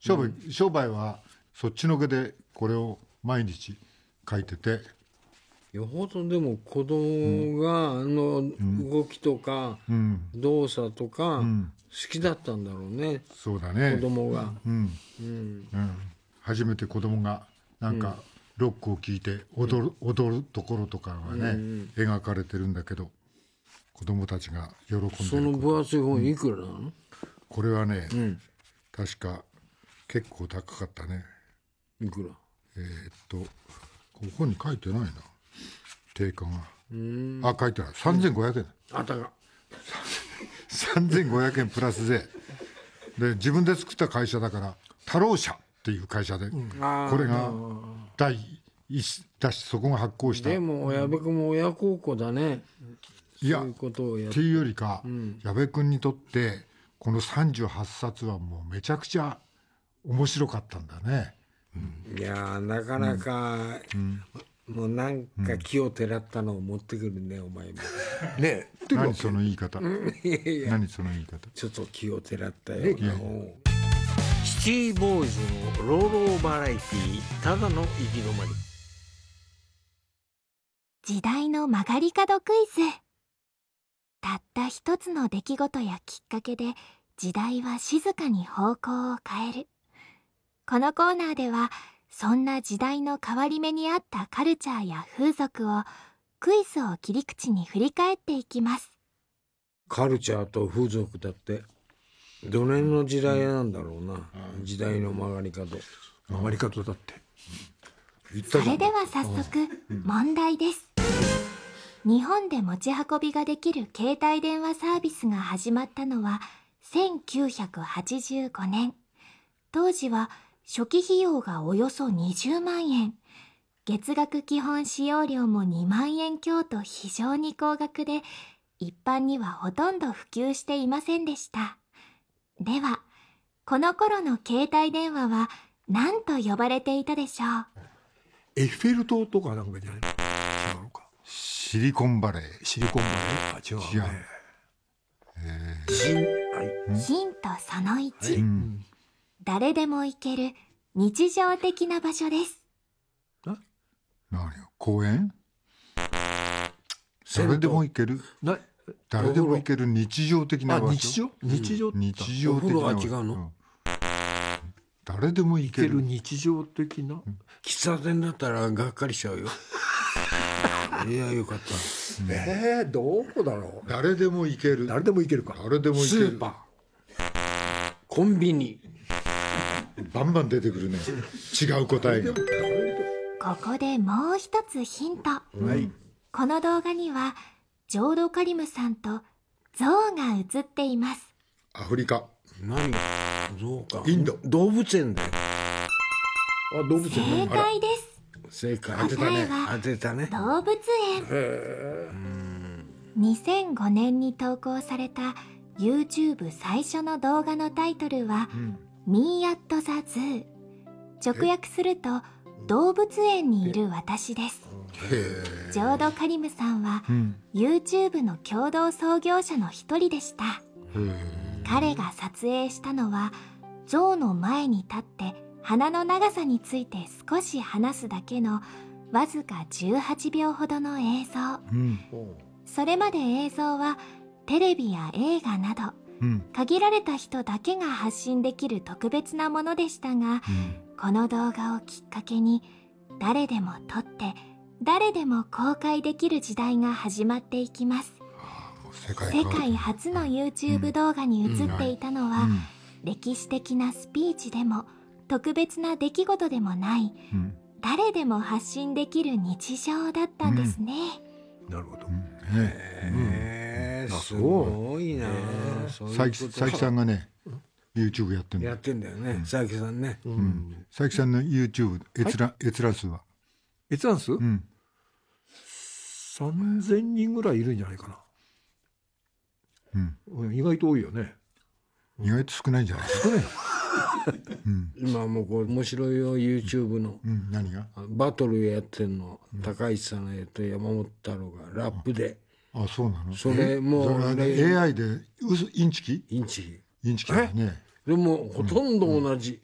商売はそっちのけでこれを毎日書いてて、 よほどでも子供が動きとか動作とか好きだったんだろうね。 そうだね。 子供が、 初めて子供がなんかロックを聴いて踊るところとかがね、描かれてるんだけど、子供たちが喜んでる。 その分厚い本いくらなの？ これはね、確か結構高かったね。 いくら？ ここに書いてないな、定価が。書いてない。3500円。 あたが 3500円プラスで自分で作った会社だから、太郎社っていう会社で、これが第一だし、そこが発行した。 でも矢部君も親孝行だね。 いや、 そういうことをやっていうよりか、矢部君にとってこの38冊はもうめちゃくちゃ面白かったんだね。 いやなかなか、もうなんか木をてらったのを持ってくるね、お前もね。 何その言い方。何その言い方。 ちょっと気をてらったようなシティボーイズのローローバラエティただの行き止まり。 時代の曲がり角クイズ。たった一つの出来事やきっかけで時代は静かに方向を変える。このコーナーではそんな時代の変わり目にあったカルチャーや風俗をクイズを切り口に振り返っていきます。 カルチャーと風俗だってどの辺の時代なんだろうな、時代の曲がり角だってそれでは早速問題です。日本で持ち運びができる携帯電話サービスが始まったのは1985年。当時は初期費用がおよそ20万円。月額基本使用料も2万円強と非常に高額で、一般にはほとんど普及していませんでした。では、この頃の携帯電話は何と呼ばれていたでしょう？ エッフェル塔とかなんかじゃないの？違うのか。 シリコンバレー。 シリコンバレー？違うね。 ヒントその1、誰でも行ける日常的な場所です。 何よ、公園？誰でも行ける？誰でも行ける日常的な場所？ 日常的なお風呂は違うの？ 誰でも行ける日常的な、 喫茶店だったらがっかりしちゃうよ。いやよかった。 どこだろう。 誰でも行ける。 誰でも行けるか。 誰でも行ける。 スーパー、コンビニ。 バンバン出てくるね。違う答えが。 ここでもう一つヒント。この動画にはジョード・カリムさんとゾウが映っています。 アフリカ。 何がゾウか。 インド。 動物園だよ。 動物園。 正解です。 正解。 答えは当てたね。 動物園。2005年に投稿された YouTube 最初の動画のタイトルは、Me at the Zoo。直訳すると動物園にいる私です。ジョード・カリムさんは、YouTube の共同創業者の一人でした。彼が撮影したのは象の前に立って鼻の長さについて少し話すだけのわずか18秒ほどの映像。それまで映像はテレビや映画など、限られた人だけが発信できる特別なものでしたが、この動画をきっかけに誰でも撮って誰でも公開できる時代が始まっていきます。世界初の YouTube 動画に映っていたのは、歴史的なスピーチでも特別な出来事でもない、誰でも発信できる日常だったんですね。 なるほど。 すごいな。 佐伯さんがね YouTube やってんだ。 やってんだよね、佐伯さんね。 佐伯さんの YouTube 閲覧数は？ 閲覧数？3000人ぐらいいるんじゃないかな。意外と多いよね。 意外と少ないんじゃない？ 少ない。 今もうこれ面白いよ YouTube の、 何が？ バトルやってんの、高市さんと山本太郎がラップで。 あ、そうなの？ それもう AI でインチキインチだね。 でもほとんど同じ、